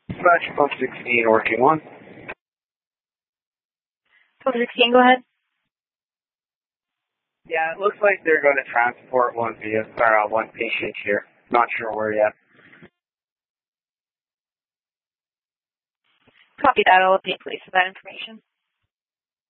Dispatch, pump 16, working 1. Pump 16, go ahead. Yeah, it looks like they're going to transport one patient here. Not sure where yet. Copy that. I'll update police with that information.